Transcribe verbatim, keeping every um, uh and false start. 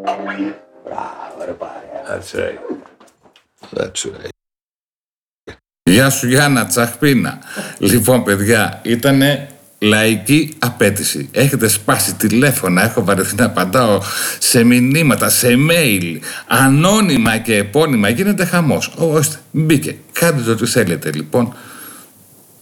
Μπράβο, ρε παρέα. That's right. That's right. Γεια σου Γιάννα Τσαχπίνα. Λοιπόν παιδιά, ήτανε λαϊκή απέτηση. Έχετε σπάσει τηλέφωνα, έχω βαρεθεί να απαντάω σε μηνύματα, σε mail, ανώνυμα και επώνυμα. Γίνεται χαμός. Ωστε, μπήκε. Κάντε το τι θέλετε λοιπόν.